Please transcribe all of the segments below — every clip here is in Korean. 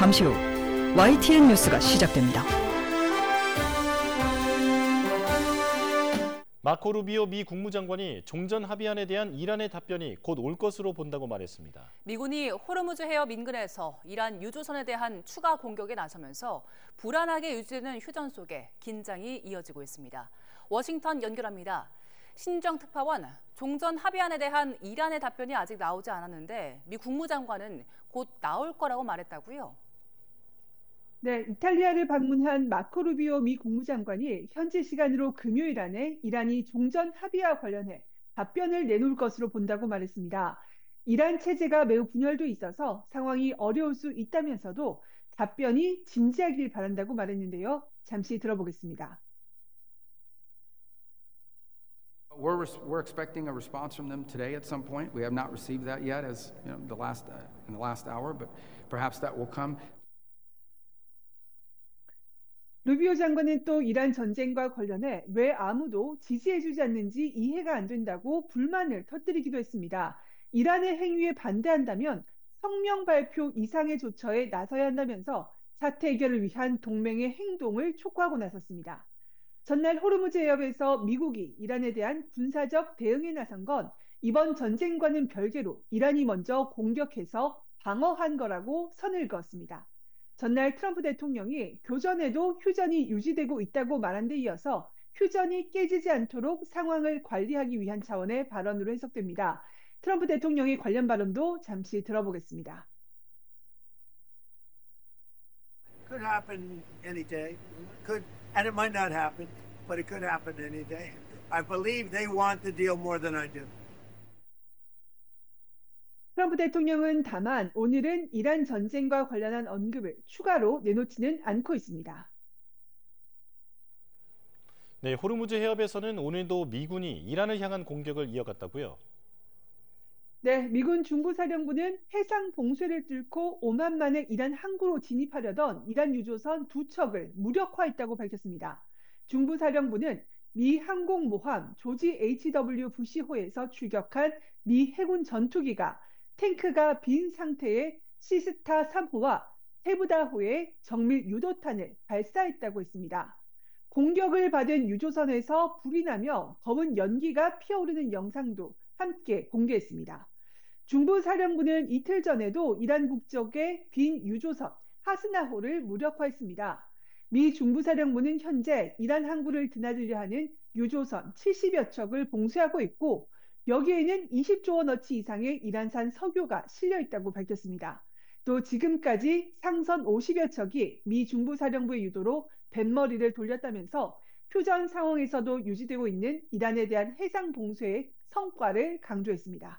잠시 후 YTN 뉴스가 시작됩니다. 마코 루비오 미 국무장관이 종전 합의안에 대한 이란의 답변이 곧 올 것으로 본다고 말했습니다. 미군이 호르무즈 해협 인근에서 이란 유조선에 대한 추가 공격에 나서면서 불안하게 유지되는 휴전 속에 긴장이 이어지고 있습니다. 워싱턴 연결합니다. 신정 특파원, 종전 합의안에 대한 이란의 답변이 아직 나오지 않았는데 미 국무장관은 곧 나올 거라고 말했다고요? 네, 이탈리아를 방문한 마코 루비오 미 국무장관이 현지 시간으로 금요일 안에 이란이 종전 합의와 관련해 답변을 내놓을 것으로 본다고 말했습니다. 이란 체제가 매우 분열돼 있어서 상황이 어려울 수 있다면서도 답변이 진지하길 바란다고 말했는데요. 잠시 들어보겠습니다. We're expecting a response from them today at some point. We have not received that yet, as you know, in the last hour, but perhaps that will come. 루비오 장관은 또 이란 전쟁과 관련해 왜 아무도 지지해주지 않는지 이해가 안 된다고 불만을 터뜨리기도 했습니다. 이란의 행위에 반대한다면 성명 발표 이상의 조처에 나서야 한다면서 사태 해결을 위한 동맹의 행동을 촉구하고 나섰습니다. 전날 호르무즈 해협에서 미국이 이란에 대한 군사적 대응에 나선 건 이번 전쟁과는 별개로 이란이 먼저 공격해서 방어한 거라고 선을 그었습니다. 전날 트럼프 대통령이 교전에도 휴전이 유지되고 있다고 말한 데 이어서 휴전이 깨지지 않도록 상황을 관리하기 위한 차원의 발언으로 해석됩니다. 트럼프 대통령의 관련 발언도 잠시 들어보겠습니다. Could happen any day. And it might not happen, but it could happen any day. I believe they want the deal more than I do. 트럼프 대통령은 다만 오늘은 이란 전쟁과 관련한 언급을 추가로 내놓지는 않고 있습니다. 네, 호르무즈 해협에서는 오늘도 미군이 이란을 향한 공격을 이어갔다고요? 네, 미군 중부사령부는 해상 봉쇄를 뚫고 오만 만의 이란 항구로 진입하려던 이란 유조선 2척을 무력화했다고 밝혔습니다. 중부사령부는 미 항공모함 조지 H.W. 부시호에서 출격한 미 해군 전투기가 탱크가 빈 상태의 시스타 3호와 세부다호에 정밀 유도탄을 발사했다고 했습니다. 공격을 받은 유조선에서 불이 나며 검은 연기가 피어오르는 영상도 함께 공개했습니다. 중부사령부는 이틀 전에도 이란 국적의 빈 유조선 하스나호를 무력화했습니다. 미 중부사령부는 현재 이란 항구를 드나들려 하는 유조선 70여 척을 봉쇄하고 있고 여기에는 20조 원어치 이상의 이란산 석유가 실려 있다고 밝혔습니다. 또 지금까지 상선 50여 척이 미 중부사령부의 유도로 뱃머리를 돌렸다면서 휴전 상황에서도 유지되고 있는 이란에 대한 해상 봉쇄의 성과를 강조했습니다.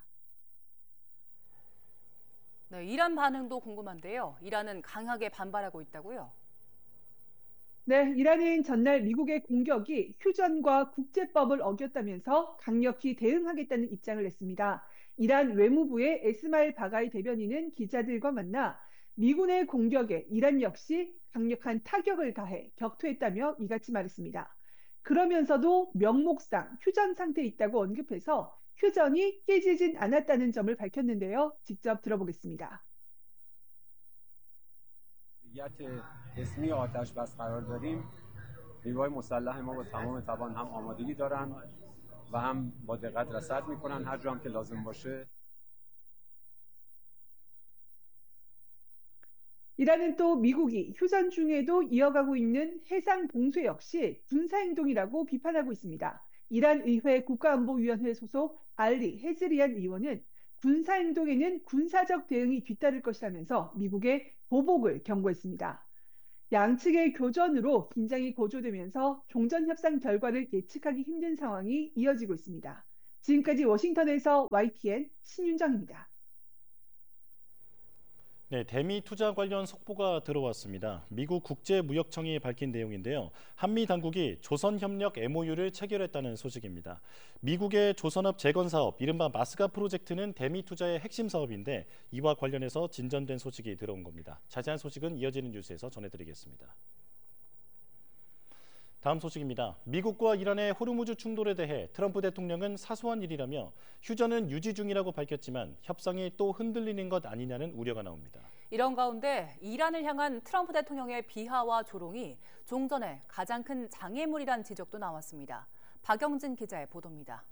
네, 이란 반응도 궁금한데요. 이란은 강하게 반발하고 있다고요? 네, 이란은 전날 미국의 공격이 휴전과 국제법을 어겼다면서 강력히 대응하겠다는 입장을 냈습니다. 이란 외무부의 에스마일 바가이 대변인은 기자들과 만나 미군의 공격에 이란 역시 강력한 타격을 가해 격퇴했다며 이같이 말했습니다. 그러면서도 명목상 휴전 상태에 있다고 언급해서 휴전이 깨지진 않았다는 점을 밝혔는데요. 직접 들어보겠습니다. اسمی آتش بس قرار داریم نیروهای مسلح ما با تمام توان هم آمادگی دارن و هم با دقت رصد میکنن هر جا هم که لازم باشه. 이란은 또 미국이 휴전 중에도 이어가고 있는 해상 봉쇄 역시 군사 행동이라고 비판하고 있습니다. 이란 의회 국가안보위원회 소속 알리 헤즈리안 의원은 군사 행동에는 군사적 대응이 뒤따를 것이라면서 미국의 보복을 경고했습니다. 양측의 교전으로 긴장이 고조되면서 종전 협상 결과를 예측하기 힘든 상황이 이어지고 있습니다. 지금까지 워싱턴에서 YTN 신윤정입니다. 네, 대미 투자 관련 속보가 들어왔습니다. 미국 국제무역청이 밝힌 내용인데요. 한미 당국이 조선협력 MOU를 체결했다는 소식입니다. 미국의 조선업 재건 사업, 이른바 마스가 프로젝트는 대미 투자의 핵심 사업인데 이와 관련해서 진전된 소식이 들어온 겁니다. 자세한 소식은 이어지는 뉴스에서 전해드리겠습니다. 다음 소식입니다. 미국과 이란의 호르무즈 충돌에 대해 트럼프 대통령은 사소한 일이라며 휴전은 유지 중이라고 밝혔지만 협상이 또 흔들리는 것 아니냐는 우려가 나옵니다. 이런 가운데 이란을 향한 트럼프 대통령의 비하와 조롱이 종전의 가장 큰 장애물이란 지적도 나왔습니다. 박영진 기자의 보도입니다.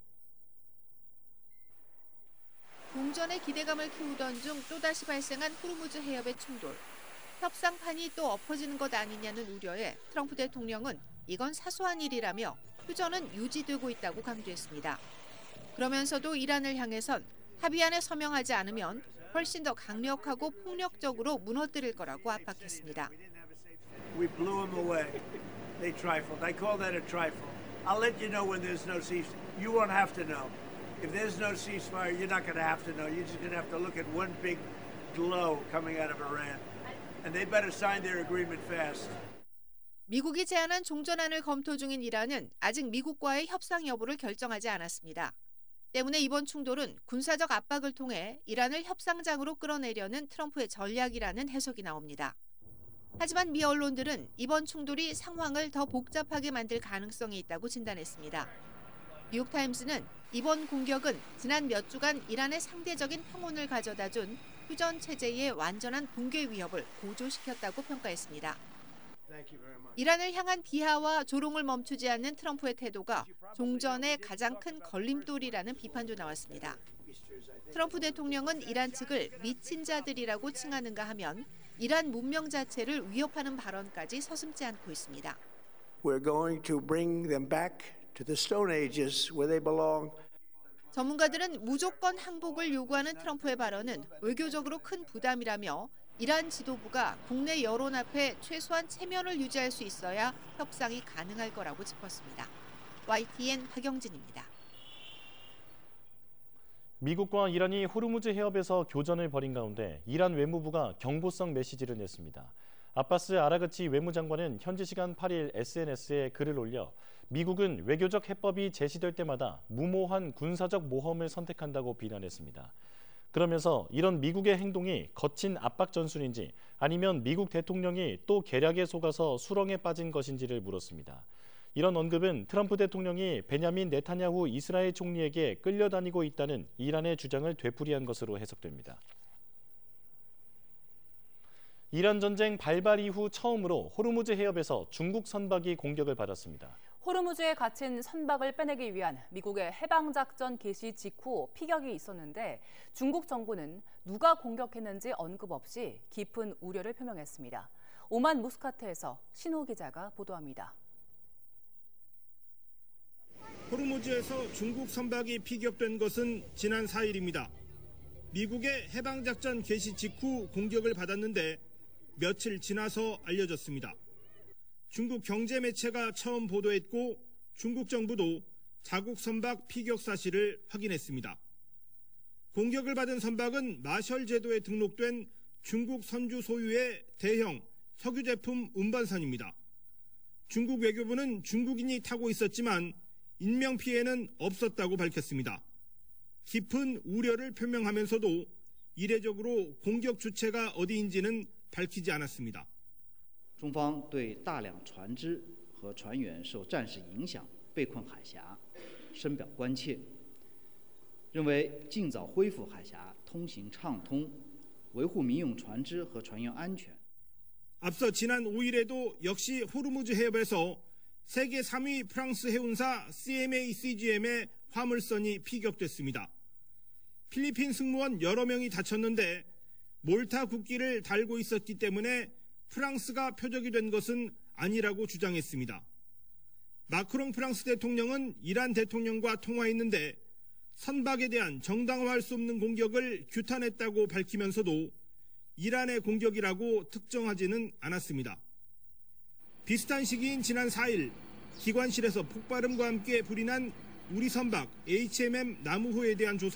종전의 기대감을 키우던 중 또다시 발생한 호르무즈 해협의 충돌. 협상판이 또 엎어지는 것 아니냐는 우려에 트럼프 대통령은 이건 사소한 일이라며 휴전은 유지되고 있다고 강조했습니다. 그러면서도 이란을 향해선 합의안에 서명하지 않으면 훨씬 더 강력하고 폭력적으로 무너뜨릴 거라고 압박했습니다. We blew them away. They trifled. I call that a trifle. I'll let you know when there's no ceasefire. You won't have to know. If there's no ceasefire, you're not going to have to know. You're just going to have to look at one big glow coming out of Iran. And they better sign their agreement fast. 미국이 제안한 종전안을 검토 중인 이란은 아직 미국과의 협상 여부를 결정하지 않았습니다. 때문에 이번 충돌은 군사적 압박을 통해 이란을 협상장으로 끌어내려는 트럼프의 전략이라는 해석이 나옵니다. 하지만 미 언론들은 이번 충돌이 상황을 더 복잡하게 만들 가능성이 있다고 진단했습니다. 뉴욕타임스는 이번 공격은 지난 몇 주간 이란의 상대적인 평온을 가져다준 휴전 체제의 완전한 붕괴 위협을 고조시켰다고 평가했습니다. 이란을 향한 비하와 조롱을 멈추지 않는 트럼프의 태도가 종전의 가장 큰 걸림돌이라는 비판도 나왔습니다. 트럼프 대통령은 이란 측을 미친 자들이라고 칭하는가 하면 이란 문명 자체를 위협하는 발언까지 서슴지 않고 있습니다. We're going to bring them back to the Stone Ages where they belong. 전문가들은 무조건 항복을 요구하는 트럼프의 발언은 외교적으로 큰 부담이라며 이란 지도부가 국내 여론 앞에 최소한 체면을 유지할 수 있어야 협상이 가능할 거라고 짚었습니다. YTN 박영진입니다. 미국과 이란이 호르무즈 해협에서 교전을 벌인 가운데 이란 외무부가 경고성 메시지를 냈습니다. 아바스 아라그치 외무장관은 현지 시간 8일 SNS에 글을 올려 미국은 외교적 해법이 제시될 때마다 무모한 군사적 모험을 선택한다고 비난했습니다. 그러면서 이런 미국의 행동이 거친 압박 전술인지 아니면 미국 대통령이 또 계략에 속아서 수렁에 빠진 것인지를 물었습니다. 이런 언급은 트럼프 대통령이 베냐민 네타냐후 이스라엘 총리에게 끌려다니고 있다는 이란의 주장을 되풀이한 것으로 해석됩니다. 이란 전쟁 발발 이후 처음으로 호르무즈 해협에서 중국 선박이 공격을 받았습니다. 호르무즈에 갇힌 선박을 빼내기 위한 미국의 해방작전 개시 직후 피격이 있었는데 중국 정부는 누가 공격했는지 언급 없이 깊은 우려를 표명했습니다. 오만 무스카트에서 신호 기자가 보도합니다. 호르무즈에서 중국 선박이 피격된 것은 지난 4일입니다. 미국의 해방작전 개시 직후 공격을 받았는데 며칠 지나서 알려졌습니다. 중국 경제 매체가 처음 보도했고 중국 정부도 자국 선박 피격 사실을 확인했습니다. 공격을 받은 선박은 마셜 제도에 등록된 중국 선주 소유의 대형 석유 제품 운반선입니다. 중국 외교부는 중국인이 타고 있었지만 인명 피해는 없었다고 밝혔습니다. 깊은 우려를 표명하면서도 이례적으로 공격 주체가 어디인지는 밝히지 않았습니다. 中方对大量船只和船员受战事影响被困海峡深表关切，认为尽早恢复海峡通行畅通，维护民用船只和船员安全。 앞서 지난 5일에도 역시 호르무즈 해협에서 세계 3위 프랑스 해운사 CMA-CGM의 화물선이 피격됐습니다. 필리핀 승무원 여러 명이 다쳤는데 몰타 국기를 달고 있었기 때문에 프랑스가 표적이 된 것은 아니라고 주장했습니다. 마크롱 프랑스 대통령은 이란 대통령과 통화했는데 선박에 대한 정당화할 수 없는 공격을 규탄했다고 밝히면서도 이란의 공격이라고 특정하지는 않았습니다. 비슷한 시기인 지난 4일 기관실에서 폭발음과 함께 불이 난 우리 선박 HMM 나무호에 대한 조사